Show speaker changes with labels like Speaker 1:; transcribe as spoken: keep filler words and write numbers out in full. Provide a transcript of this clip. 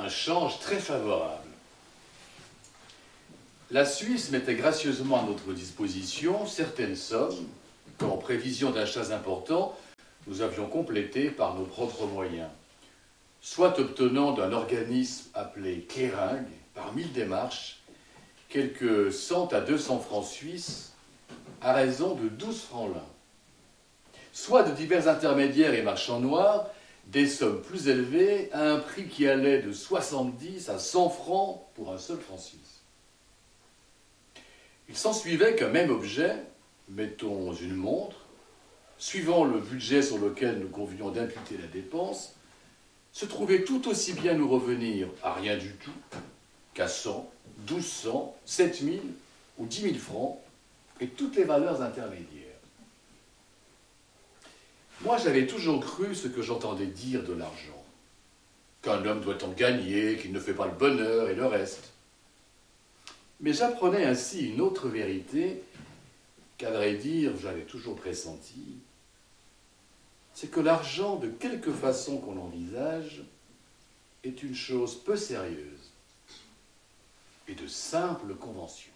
Speaker 1: un change très favorable. La Suisse mettait gracieusement à notre disposition certaines sommes qu'en prévision d'achats importants, nous avions complétées par nos propres moyens, soit obtenant d'un organisme appelé Clearing, par mille démarches, quelques cent à deux cents francs suisses à raison de douze francs l'un, soit de divers intermédiaires et marchands noirs, des sommes plus élevées à un prix qui allait de soixante-dix à cent francs pour un seul franc suisse. Il s'ensuivait qu'un même objet, mettons une montre, suivant le budget sur lequel nous convenions d'imputer la dépense, se trouvait tout aussi bien nous revenir à rien du tout qu'à cent, douze cents, sept mille ou dix mille francs, et toutes les valeurs intermédiaires. Moi, j'avais toujours cru ce que j'entendais dire de l'argent, qu'un homme doit en gagner, qu'il ne fait pas le bonheur et le reste. Mais j'apprenais ainsi une autre vérité qu'à vrai dire, j'avais toujours pressentie, c'est que l'argent, de quelque façon qu'on l'envisage, est une chose peu sérieuse et de simple convention.